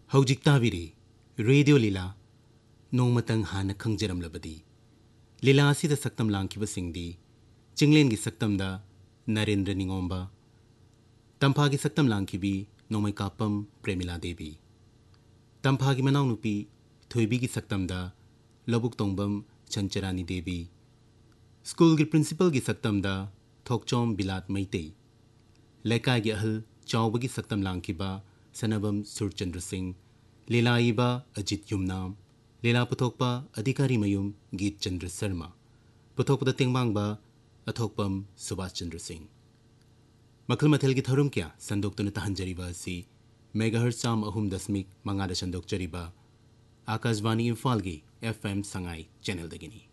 हौजिक ताबिरी radio लीला नोंमतंग हाना खंगजरमलबदी लीला असिदा सक्तम लांखिबसिंगदी चिंगलेनगी सक्तमदा नरेंद्र निंगोंबा तंफागी सक्तम लांखिबी नोमैकापम प्रेमिला देवी तंफागी मनाउनुपी थोइबीगी सक्तमदा लबुक तोंबम चंचरानी देवी school की principal की सक्तमदा थोकचोम बिलात मैते लेकागी अहल चावबगी सक्तम लांखिबा सनबम सुरचंद्र सिंह लीलाइबा अजित युमनाम लीला पुथोकपा अधिकारी मयुम गीत चंद्र शर्मा पुथोकपदा तेंगबांगबा अथोकपम सुभाष चंद्र सिंह मखल मथल की थरुम क्या संदोक्तुन तहंजरीबा सी मेगाहर्ट्ज चाम अहुम दशमिक मंगादा संदोक्चरीबा आकाशवाणी इम्फाल की FM संगाई चैनल दगिनी